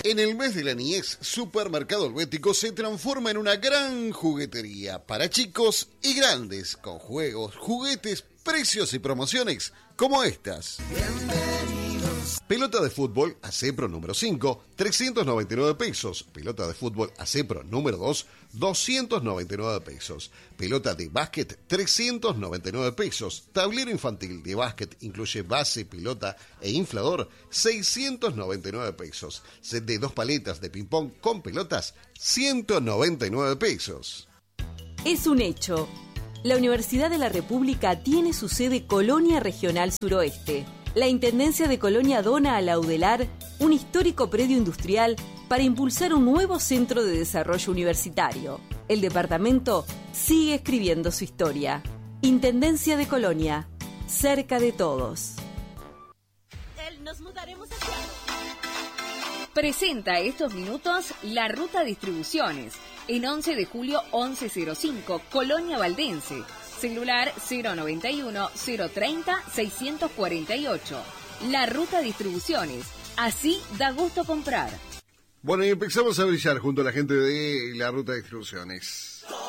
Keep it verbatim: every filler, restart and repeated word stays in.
En el mes de la niñez, Supermercado Helvético se transforma en una gran juguetería para chicos y grandes, con juegos, juguetes, precios y promociones como estas. Bienvenidos. Pelota de fútbol Acepro número cinco, trescientos noventa y nueve pesos. Pelota de fútbol Acepro número dos, doscientos noventa y nueve pesos. Pelota de básquet, trescientos noventa y nueve pesos. Tablero infantil de básquet incluye base, pelota e inflador, seiscientos noventa y nueve pesos. Set de dos paletas de ping-pong con pelotas, ciento noventa y nueve pesos. Es un hecho. La Universidad de la República tiene su sede Colonia Regional Suroeste. La Intendencia de Colonia dona a la UDELAR un histórico predio industrial para impulsar un nuevo centro de desarrollo universitario. El departamento sigue escribiendo su historia. Intendencia de Colonia, cerca de todos. Nos mudaremos hacia... Presenta estos minutos La Ruta Distribuciones, en once de julio once cero cinco, Colonia Valdense. Celular cero noventa y uno, cero treinta, seiscientos cuarenta y ocho. La Ruta Distribuciones. Así da gusto comprar. Bueno, y empezamos a brillar junto a la gente de La Ruta Distribuciones.